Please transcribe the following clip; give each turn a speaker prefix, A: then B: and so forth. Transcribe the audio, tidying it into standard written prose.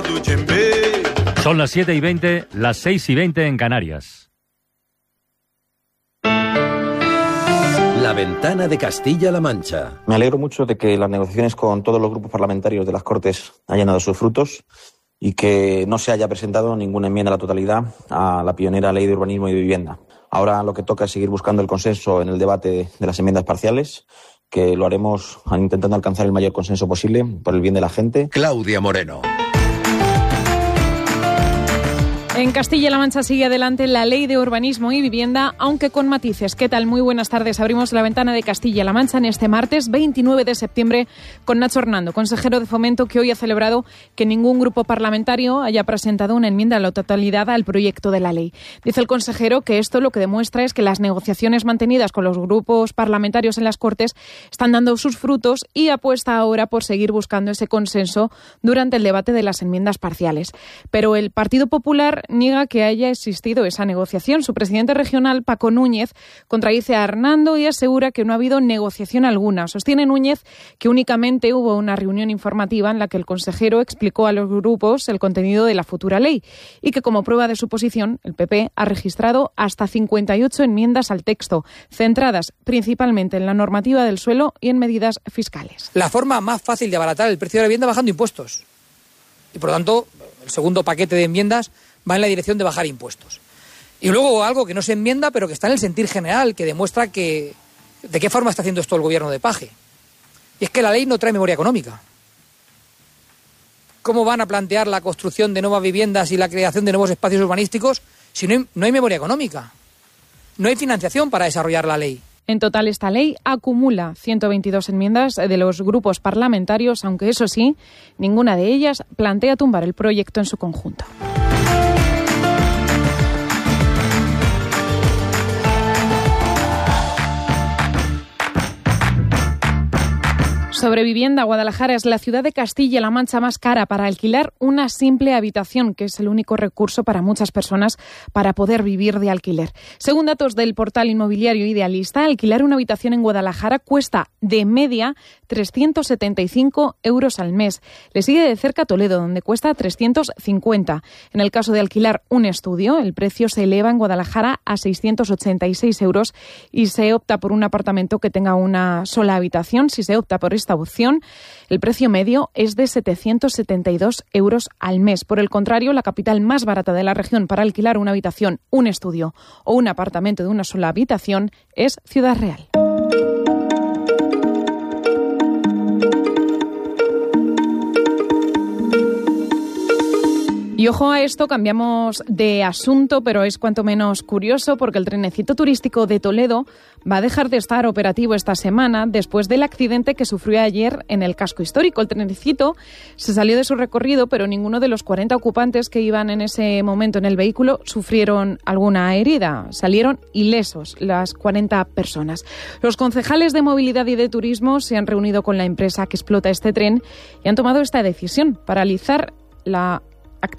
A: Son las 7:20, las 6:20 en Canarias.
B: La ventana de Castilla-La Mancha.
C: Me alegro mucho de que las negociaciones con todos los grupos parlamentarios de las Cortes hayan dado sus frutos y que no se haya presentado ninguna enmienda a la totalidad a la pionera Ley de Urbanismo y Vivienda. Ahora lo que toca es seguir buscando el consenso en el debate de las enmiendas parciales, que lo haremos intentando alcanzar el mayor consenso posible por el bien de la gente.
B: Claudia Moreno.
D: En Castilla-La Mancha sigue adelante la Ley de Urbanismo y Vivienda, aunque con matices. ¿Qué tal? Muy buenas tardes. Abrimos la ventana de Castilla-La Mancha en este martes 29 de septiembre con Nacho Hernando, consejero de Fomento, que hoy ha celebrado que ningún grupo parlamentario haya presentado una enmienda a la totalidad al proyecto de la ley. Dice el consejero que esto lo que demuestra es que las negociaciones mantenidas con los grupos parlamentarios en las Cortes están dando sus frutos y apuesta ahora por seguir buscando ese consenso durante el debate de las enmiendas parciales. Pero el Partido Popular niega que haya existido esa negociación. Su presidente regional, Paco Núñez, contradice a Hernando y asegura que no ha habido negociación alguna. Sostiene Núñez que únicamente hubo una reunión informativa en la que el consejero explicó a los grupos el contenido de la futura ley y que, como prueba de su posición, el PP ha registrado hasta 58 enmiendas al texto, centradas principalmente en la normativa del suelo y en medidas fiscales.
E: La forma más fácil de abaratar el precio de la vivienda bajando impuestos. Y, por lo tanto, el segundo paquete de enmiendas va en la dirección de bajar impuestos. Y luego algo que no se enmienda, pero que está en el sentir general, que demuestra que de qué forma está haciendo esto el gobierno de Paje. Y es que la ley no trae memoria económica. ¿Cómo van a plantear la construcción de nuevas viviendas y la creación de nuevos espacios urbanísticos si no hay memoria económica? No hay financiación para desarrollar la ley.
D: En total, esta ley acumula 122 enmiendas de los grupos parlamentarios, aunque eso sí, ninguna de ellas plantea tumbar el proyecto en su conjunto. Sobre vivienda, Guadalajara es la ciudad de Castilla-La Mancha más cara para alquilar una simple habitación, que es el único recurso para muchas personas para poder vivir de alquiler. Según datos del portal inmobiliario Idealista, alquilar una habitación en Guadalajara cuesta de media 375 euros al mes. Le sigue de cerca Toledo, donde cuesta 350. En el caso de alquilar un estudio, el precio se eleva en Guadalajara a 686 euros y se opta por un apartamento que tenga una sola habitación. Si se opta por esta opción, el precio medio es de 772 euros al mes. Por el contrario, la capital más barata de la región para alquilar una habitación, un estudio o un apartamento de una sola habitación es Ciudad Real. Y ojo a esto, cambiamos de asunto, pero es cuanto menos curioso porque el trenecito turístico de Toledo va a dejar de estar operativo esta semana después del accidente que sufrió ayer en el casco histórico. El trenecito se salió de su recorrido, pero ninguno de los 40 ocupantes que iban en ese momento en el vehículo sufrieron alguna herida. Salieron ilesos las 40 personas. Los concejales de Movilidad y de Turismo se han reunido con la empresa que explota este tren y han tomado esta decisión: paralizar la